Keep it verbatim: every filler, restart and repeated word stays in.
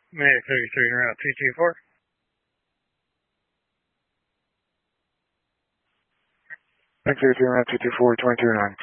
Medic thirty-three, route two two four. Medic thirty-three, route two two four, twenty-two oh nine.